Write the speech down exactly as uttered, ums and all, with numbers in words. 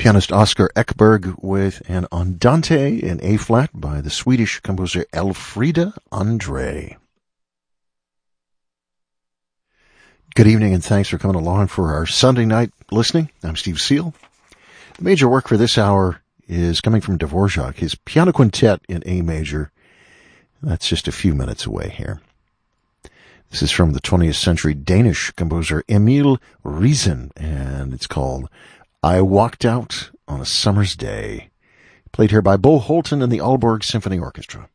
pianist Oscar Ekberg with an Andante in A-flat by the Swedish composer Elfrida Andre. Good evening and thanks for coming along for our Sunday night listening. I'm Steve Seal. The major work for this hour is coming from Dvorak, his piano quintet in A major. That's just a few minutes away here. This is from the twentieth century Danish composer Emil Riesen, and it's called I Walked Out on a Summer's Day. Played here by Bo Holten and the Aalborg Symphony Orchestra.